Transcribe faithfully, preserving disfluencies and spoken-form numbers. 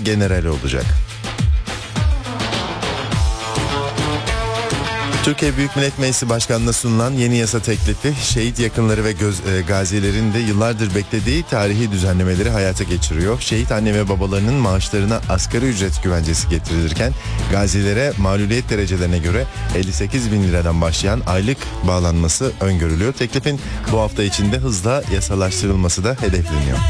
generali olacak. Türkiye Büyük Millet Meclisi Başkanı'na sunulan yeni yasa teklifi şehit yakınları ve göz, e, gazilerin de yıllardır beklediği tarihi düzenlemeleri hayata geçiriyor. Şehit anne ve babalarının maaşlarına asgari ücret güvencesi getirilirken gazilere mağluliyet derecelerine göre elli sekiz bin liradan başlayan aylık bağlanması öngörülüyor. Teklifin bu hafta içinde hızla yasalaştırılması da hedefleniyor.